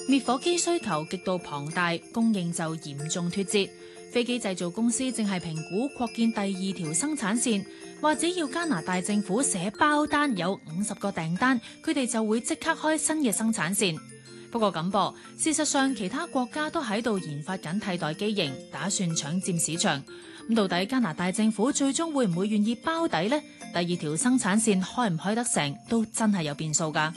滅火機需求極度龐大，供應就嚴重脫節。飛機製造公司正係評估擴建第2條生產線，或者要加拿大政府寫包單有50個訂單，佢哋就會即刻開新嘅生產線。不過咁噃，事實上其他國家都喺度研發緊替代機型，打算搶佔市場。咁到底加拿大政府最終會唔會願意包底呢？第2條生產線開唔開得成，都真係有變數㗎。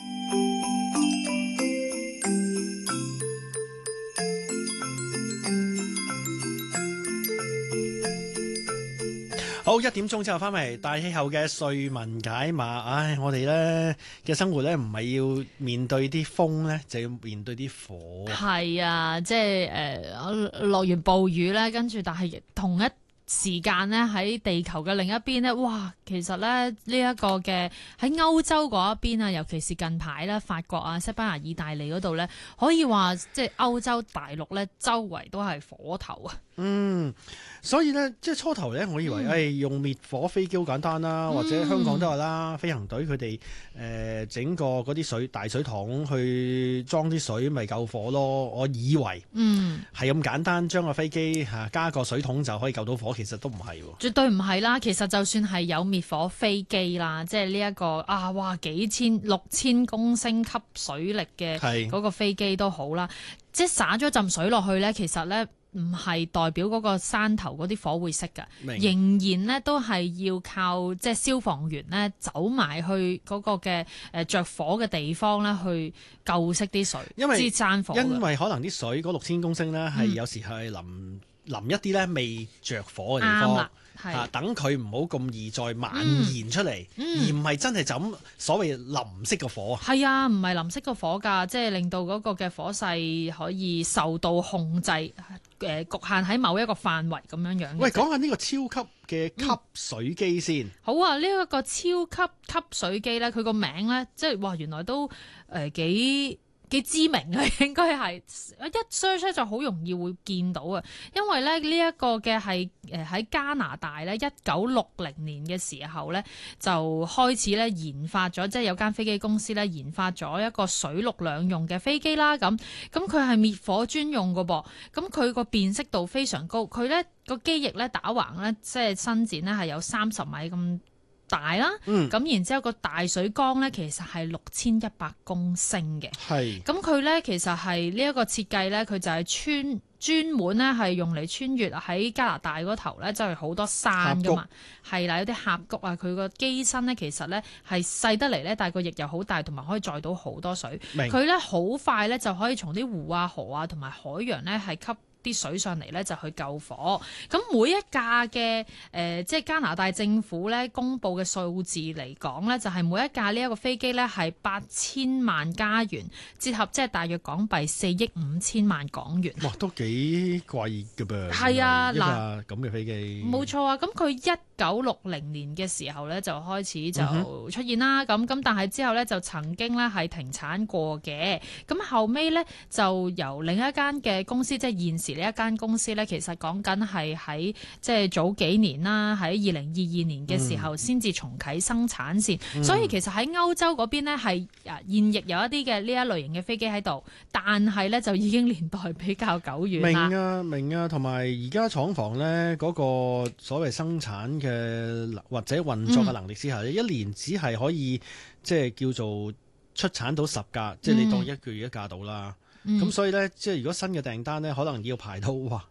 好，1點鐘之後翻嚟大氣候嘅瑞文解碼。唉，我哋咧嘅生活咧唔係要面對啲風咧，就要面對啲火。係啊，即係落完暴雨咧，跟住但係同一時間咧喺地球嘅另一邊咧，哇！其實咧呢一個嘅喺歐洲嗰一邊啊，尤其是近排咧法國啊、西班牙、意大利嗰度咧，可以話即係歐洲大陸咧周圍都係火頭啊。 所以咧即係初頭咧，我以為用滅火飛機好簡單啦，或者香港都有啦，飛行隊佢哋整個嗰啲大水桶去裝啲水，咪救火咯。我以為係咁簡單，將個飛機加個水桶就可以救到火，其實都唔係喎。 絕對唔係啦，其實就算係有滅火飛機啦，即係呢一個幾千6000公升級水力嘅嗰個飛機都好啦，即係灑咗浸水落去咧，其實咧唔係代表嗰個山頭嗰啲火會熄㗎，仍然咧都係要靠即係消防員咧走埋去嗰個嘅着火嘅地方咧去救熄啲水，至山火。 因為可能啲水嗰6000公升咧係有時係淋一啲咧未着火嘅地方。等佢唔好咁易再蔓延出嚟，而唔係真係就咁所謂淋熄個火。係啊，唔係淋熄個火㗎，即係令到嗰個嘅火勢可以受到控制，局限喺某一個範圍咁樣樣。喂，講下呢個超級嘅吸水機先。好啊，呢一個超級吸水機咧，佢個名咧，即係哇，原來都幾知名啊，應該係一 search 就好容易會見到啊，因為咧呢一個嘅係喺加拿大咧1960年嘅時候咧就開始咧研發咗，即係有間飛機公司咧研發咗一個水陸兩用嘅飛機啦，咁佢係滅火專用㗎噃，咁佢個辨識度非常高，佢咧個機翼咧打橫咧即係伸展咧係有30米咁大啦，咁然之後個大水缸咧其實係6100公升嘅，咁佢咧其實係呢一個設計咧，佢就係專門咧係用嚟穿越喺加拿大嗰頭咧，就係好多山噶嘛，係啦，有啲峽谷啊，佢個機身咧其實咧係細得嚟咧，但係個翼又好大，同埋可以載到好多水，佢咧好快咧就可以從啲湖啊、河啊同埋海洋咧係吸啲水上嚟咧就去救火，咁每一架嘅即係加拿大政府咧公布嘅數字嚟講咧，就係每一架呢一個飛機咧係8000萬加元，折合即係大約港幣4億5千萬港元。哇，都幾貴㗎噃！係啊，嗱咁嘅飛機，冇錯啊。咁佢1960年嘅時候咧就開始就出現啦，咁但係之後咧就曾經咧係停產過嘅，咁後尾咧就由另一間嘅公司，即係現時呢一間公司咧，其實講緊係喺即係早幾年啦，喺2022年嘅時候先至重啟生產線，所以其實喺歐洲嗰邊咧係現役有一啲嘅呢一類型嘅飛機喺度，但係咧就已經年代比較久遠啦。明啊，同埋而家廠房咧嗰個所謂生產嘅或者運作嘅能力之下，一年只係可以即係叫做出產到10架，即係你當一個月一架到啦。咁所以咧，即係如果新嘅訂單咧，可能要排到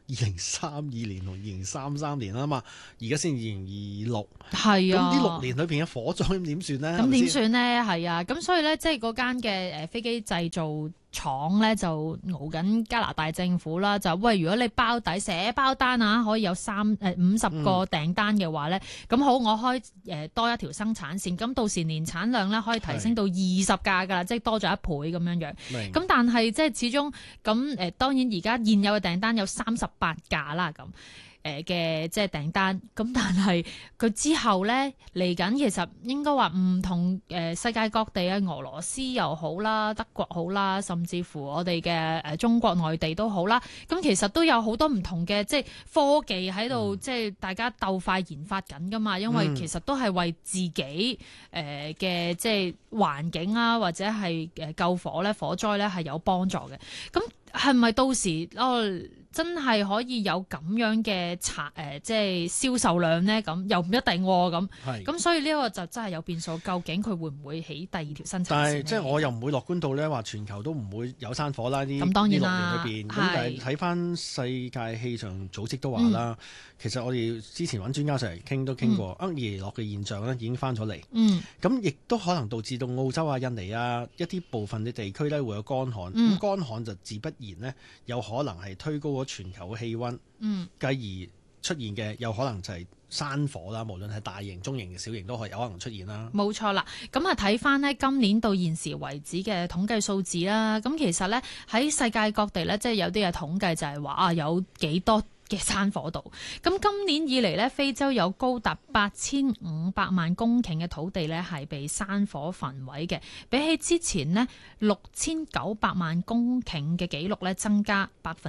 2032年同2033年啦嘛，而家先2026。係啊，咁呢6年裏邊嘅火災點算咧？咁點算咧？係啊，咁所以咧，即係嗰間嘅飛機製造廠咧就熬緊加拿大政府啦，就喂，如果你包底寫包單啊，可以有50個訂單嘅話咧，咁好，我開多一條生產線，咁到時年產量咧可以提升到20架噶啦，即係多咗1倍咁樣樣。咁但係即係始終咁當然而家現有嘅訂單有38架啦咁。 嘅即係訂單。咁但係佢之後咧嚟緊，其實應該話唔同世界各地啊，俄羅斯又好啦，德國好啦，甚至乎我哋嘅中國內地都好啦。咁其實都有好多唔同嘅即係科技喺度，即係大家鬥快研發緊噶嘛。因為其實都係為自己嘅即係環境啊，或者係救火咧、火災咧係有幫助嘅。咁係咪到時真係可以有咁樣嘅即係銷售量咧？咁又唔一定喎。咁所以呢個就真係有變數。究竟佢會唔會起第二條生產線？但係即係我又唔會樂觀到咧話全球都唔會有山火啦。 咁當然啦， 呢6年裏邊咁，但係睇翻世界氣象組織都話啦，其實我哋之前揾專家上嚟傾都傾過，厄爾尼諾嘅現象咧已經翻咗嚟。咁亦都可能導致到澳洲啊、印尼啊一啲部分嘅地區咧會有乾旱。咁乾旱就自不然咧有可能係推高咗全球嘅氣温，繼而出現嘅有可能就係山火啦。無論係大型、中型、小型都有可能出現啦。 冇錯啦。咁啊睇翻呢今年到現時為止嘅統計數字啦。咁其實呢，喺世界各地呢，即係有啲嘅統計就係話有幾多嘅山火度。咁今年以嚟呢，非洲有高達8500萬公頃嘅土地呢係被山火焚毀嘅，比起之前呢6900萬公頃嘅紀錄呢增加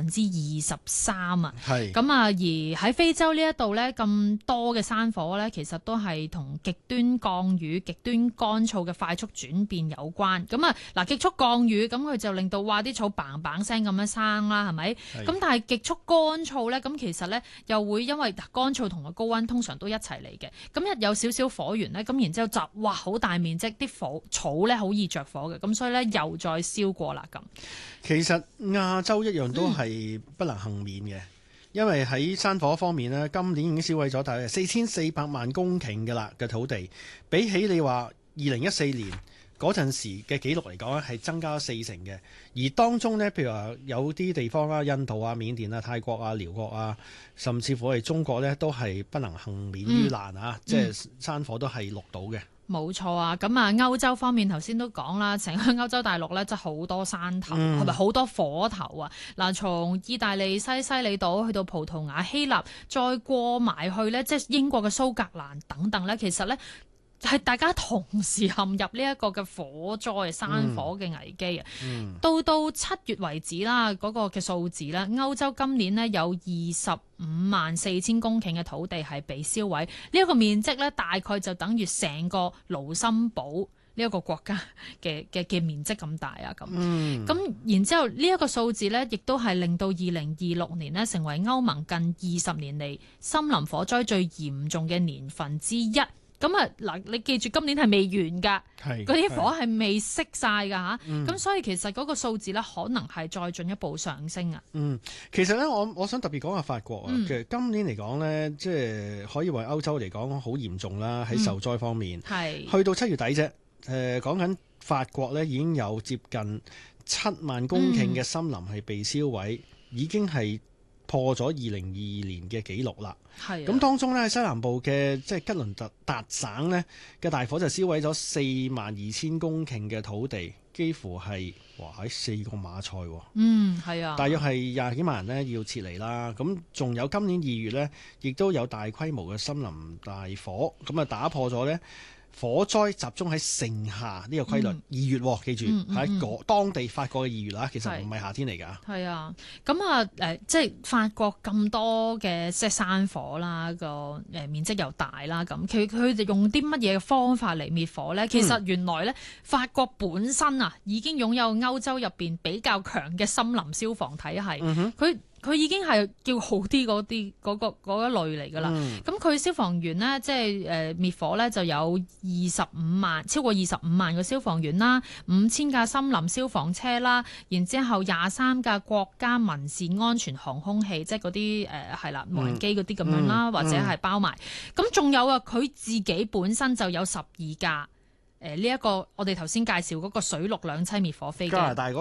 23%啊。咁啊，而喺非洲呢一度呢，咁多嘅山火呢，其實都係同極端降雨、極端乾燥嘅快速轉變有關。咁啊，嗱，極速降雨咁佢就令到哇啲草嘭嘭聲咁樣生啦，係咪？咁但係極速乾燥呢，咁其實咧又會因為乾燥同埋高溫通常都一齊嚟嘅，咁一有少少火源咧，咁然之後就哇好大面積啲草咧好易着火嘅，咁所以咧又再燒過啦咁。 其實亞洲一樣都係不能幸免嘅，因為喺山火方面呢，今年已經燒毀咗大約4400萬公頃嘅啦嘅土地，比起你話2014年嗰陣時嘅紀錄嚟講咧，係增加咗4成嘅。而當中呢，譬如話有啲地方啦，印度啊、緬甸啊、泰國啊、寮國啊，甚至乎我哋中國呢，都係不能幸免於難啊！即係山火都係錄到嘅。 冇錯啊！咁啊，歐洲方面頭先都講啦，成個歐洲大陸咧，真係好多山頭，係咪好多火頭啊？嗱，從意大利西西里島去到葡萄牙、希臘，再過埋去咧，即係英國嘅蘇格蘭等等咧，其實咧，係大家同時陷入呢一個嘅火災、山火嘅危機啊！到7月為止啦，嗰個嘅數字啦，歐洲今年呢有254000公頃嘅土地係被燒毀，呢一個面積咧大概就等於成個盧森堡呢一個國家嘅面積咁大啊！咁然之後呢一個數字咧，亦都係令到2026年呢成為歐盟近20年嚟森林火災最嚴重嘅年份之一。咁啊嗱，你記住今年係未完㗎，嗰啲火係未熄晒㗎嚇，咁所以其實嗰個數字咧可能係再進一步上升啊。 其實咧，我想特別講下法國啊。其實今年嚟講咧，即係可以為歐洲嚟講好嚴重啦，喺受災方面。去到7月底啫，講緊法國咧已經有接近7萬公頃嘅森林係被燒毀，已經係破咗2022年嘅紀錄啦。咁當中咧，西南部嘅即係吉倫達省咧嘅大火就燒毀咗42000公頃嘅土地，幾乎係喺4個馬賽喎。大約係20幾萬人呢要撤離啦。咁仲有今年2月呢，亦都有大規模嘅森林大火，咁啊打破咗呢火災集中喺盛夏呢個規律。2月記住喺當地法國嘅2月啦，其實唔係夏天嚟㗎。 係啊，咁啊即係法國咁多嘅即係山火啦，個面積又大啦，咁佢哋用啲乜嘢方法嚟滅火咧？其實原來咧，法國本身啊已經擁有歐洲入邊比較強嘅森林消防體系，佢已經係叫好啲嗰一類嚟㗎啦。咁佢消防員呢，即係滅火咧，就有超過25萬個消防員啦，5000架森林消防車啦，然之後23架國家民事安全航空器，即係嗰啲係啦無人機嗰啲咁樣啦，或者係包埋。咁仲有啊，佢自己本身就有12架。呢一個我哋頭先介紹嗰個水陸兩棲滅火飛機， 加拿大嗰